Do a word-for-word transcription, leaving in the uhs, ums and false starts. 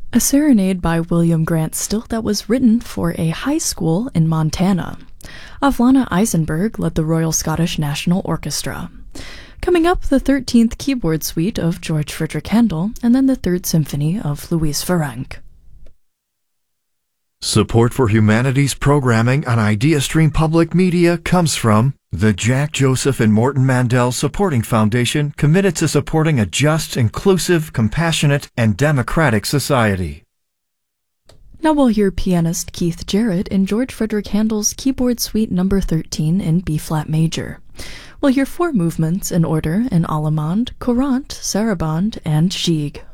A serenade by William Grant Still that was written for a high school in Montana. Avlana Eisenberg led the Royal Scottish National Orchestra. Coming up, the thirteenth Keyboard Suite of George Frideric Handel, and then the Third Symphony of Louis Virenque. Support for humanities programming on IdeaStream Public Media comes from the Jack Joseph and Morton Mandel Supporting Foundation, committed to supporting a just, inclusive, compassionate, and democratic society. Now we'll hear pianist Keith Jarrett in George Frideric Handel's Keyboard Suite number thirteen in B-flat major. We'll hear four movements in order in Allemande, Courant, Sarabande, and Gigue.